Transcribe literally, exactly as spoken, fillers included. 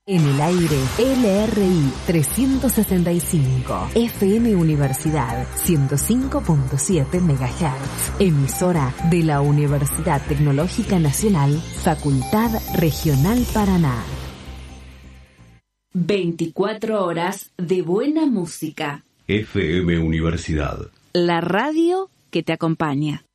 En el aire, L R I trescientos sesenta y cinco, F M Universidad ciento cinco punto siete megahertz, emisora de la Universidad Tecnológica Nacional, Facultad Regional Paraná. veinticuatro horas de buena música. F M Universidad. La radio que te acompaña.